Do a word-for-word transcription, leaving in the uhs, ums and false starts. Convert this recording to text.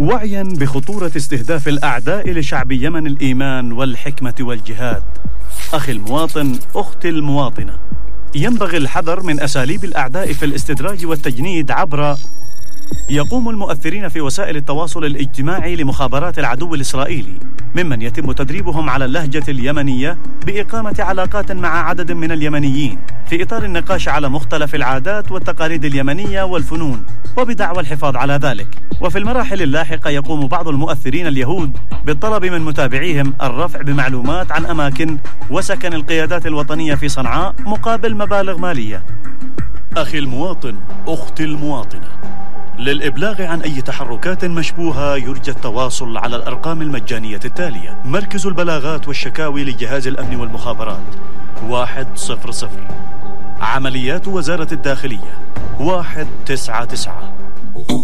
وعيا بخطورة استهداف الأعداء لشعب يمن الإيمان والحكمة والجهاد، أخي المواطن، أختي المواطنة، ينبغي الحذر من أساليب الأعداء في الاستدراج والتجنيد عبر يقوم المؤثرين في وسائل التواصل الاجتماعي لمخابرات العدو الإسرائيلي ممن يتم تدريبهم على اللهجة اليمنية بإقامة علاقات مع عدد من اليمنيين في إطار النقاش على مختلف العادات والتقاليد اليمنية والفنون وبدعوى الحفاظ على ذلك. وفي المراحل اللاحقة يقوم بعض المؤثرين اليهود بالطلب من متابعيهم الرفع بمعلومات عن أماكن وسكن القيادات الوطنية في صنعاء مقابل مبالغ مالية. أخي المواطن، أختي المواطنة، للإبلاغ عن أي تحركات مشبوهة يرجى التواصل على الأرقام المجانية التالية: مركز البلاغات والشكاوي لجهاز الأمن والمخابرات واحد صفر صفر، عمليات وزارة الداخلية واحد تسعة تسعة.